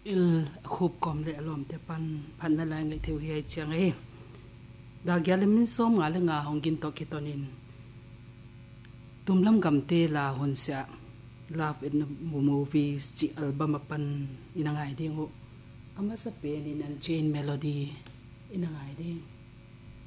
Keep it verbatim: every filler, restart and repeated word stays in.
il khub kom le lom te pan phan na lang le theu hi chang e da gyalemin som nga le nga hongin to ki tonin tumlam gam te la hon sia love in movies chi album pan inangai ding ho ama sa pe ni nan chain melody inangai ding